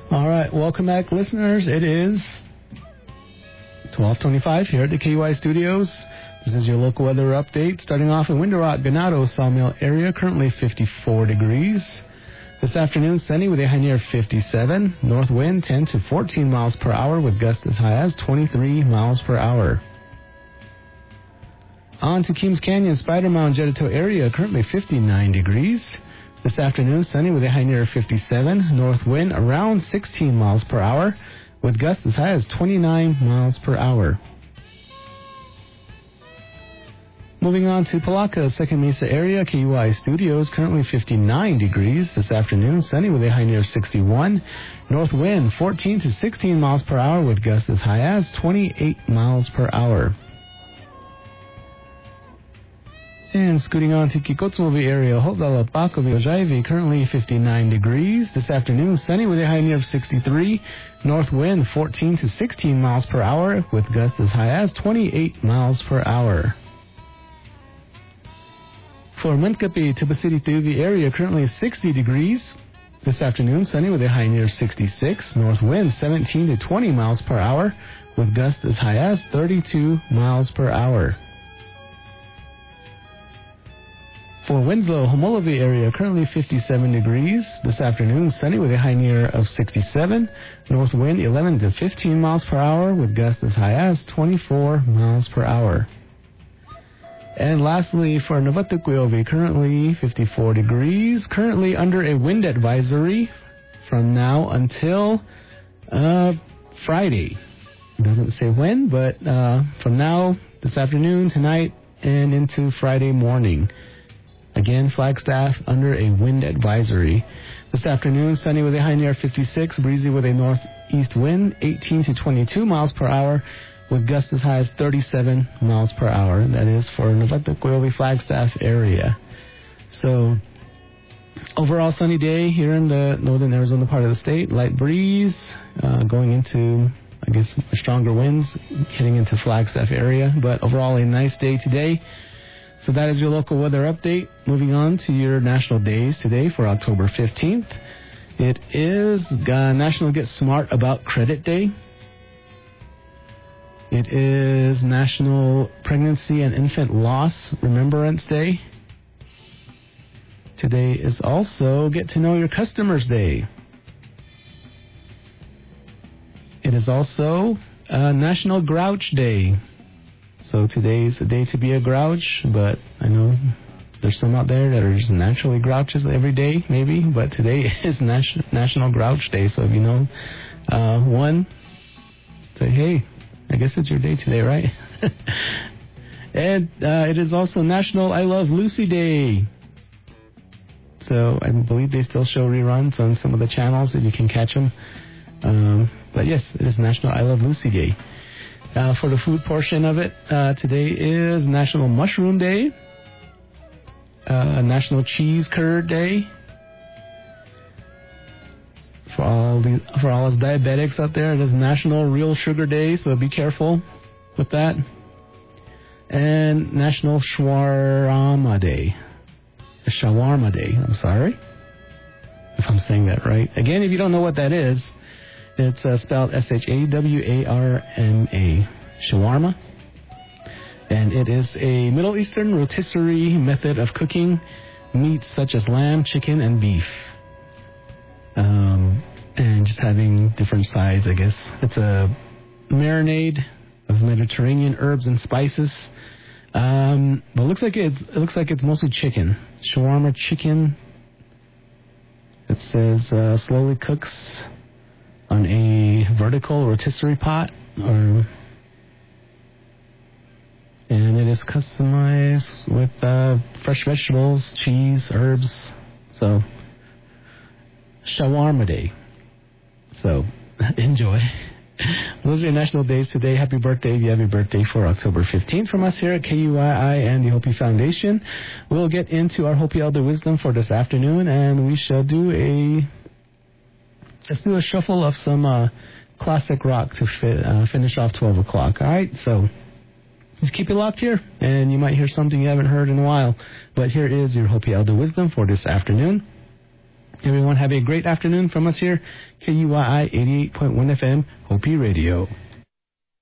All right, welcome back, listeners. It is 12:25 here at the KUI Studios. This is your local weather update. Starting off in Window Rock, Ganado Sawmill area, currently 54 degrees. This afternoon, sunny with a high near 57. North wind 10 to 14 miles per hour with gusts as high as 23 miles per hour. On to Keams Canyon, Spider Mound, Jettito area, currently 59 degrees. This afternoon, sunny with a high near 57. North wind around 16 miles per hour with gusts as high as 29 miles per hour. Moving on to Palaka, Second Mesa area, KUI Studios, currently 59 degrees. This afternoon, sunny with a high near 61. North wind 14 to 16 miles per hour with gusts as high as 28 miles per hour. And scooting on to Kikotsumovi area, Hotdala, Bakovi, Ojaivi, currently 59 degrees. This afternoon, sunny with a high near 63. North wind 14 to 16 miles per hour with gusts as high as 28 miles per hour. For Mankapi, Tibasiti, Tuvi area, currently 60 degrees. This afternoon, sunny with a high near 66. North wind 17 to 20 miles per hour with gusts as high as 32 miles per hour. For Winslow, Homolovi area, currently 57 degrees. This afternoon, sunny with a high near of 67. North wind 11 to 15 miles per hour with gusts as high as 24 miles per hour. And lastly, for Novatukuovi, currently 54 degrees. Currently under a wind advisory from now until Friday. It doesn't say when, but from now, this afternoon, tonight, and into Friday morning. Again, Flagstaff under a wind advisory. This afternoon, sunny with a high near 56, breezy with a northeast wind, 18 to 22 miles per hour, with gusts as high as 37 miles per hour. That is for Novatukuovi, Flagstaff area. So, overall sunny day here in the northern Arizona part of the state. Light breeze, going into, I guess, stronger winds, heading into Flagstaff area. But overall, a nice day today. So that is your local weather update. Moving on to your national days today for October 15th. It is National Get Smart About Credit Day. It is National Pregnancy and Infant Loss Remembrance Day. Today is also Get to Know Your Customers Day. It is also National Grouch Day. So today's the day to be a grouch, but I know there's some out there that are just naturally grouches every day, maybe. But today is National Grouch Day, so if you know one, say, hey, I guess it's your day today, right? And it is also National I Love Lucy Day. So I believe they still show reruns on some of the channels if you can catch them. But yes, it is National I Love Lucy Day. For the food portion of it, today is National Mushroom Day, National Cheese Curd Day. For all us diabetics out there, it is National Real Sugar Day, so be careful with that. And National Shawarma Day. Shawarma Day, I'm sorry if I'm saying that right. Again, if you don't know what that is, it's spelled Shawarma, shawarma. And it is a Middle Eastern rotisserie method of cooking meats such as lamb, chicken, and beef. And just having different sides, I guess. It's a marinade of Mediterranean herbs and spices. But it looks like it's mostly chicken. Shawarma chicken. It says slowly cooks on a vertical rotisserie pot, and it is customized with fresh vegetables, cheese, herbs. So, Shawarma Day. So, enjoy. Those are your national days today. Happy birthday if you have your birthday for October 15th from us here at KUII and the Hopi Foundation. We'll get into our Hopi Elder Wisdom for this afternoon, and we shall let's do a shuffle of some classic rock to finish off 12 o'clock. All right, so just keep it locked here, and you might hear something you haven't heard in a while. But here is your Hopi Elder Wisdom for this afternoon. Everyone have a great afternoon from us here, KUYI 88.1 FM, Hopi Radio.